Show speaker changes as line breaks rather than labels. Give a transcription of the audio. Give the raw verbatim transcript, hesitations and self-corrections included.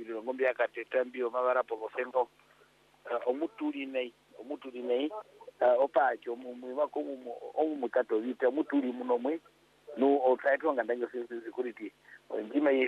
ndilo ngombe yakateta mbio mavara pokofengo omutuli nei omutuli nei opacho mumwe wako omu katolika omutuli muno mwe no otaitwa ngandanyo security njima